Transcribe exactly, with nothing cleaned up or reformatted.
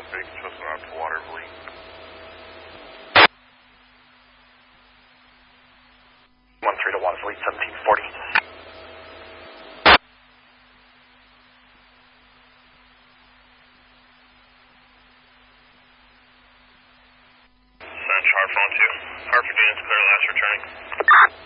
copy, just went out to Waterville. one three to Waterville, seventeen forty. Send Sharp phone two. Hartford units clear, last returning.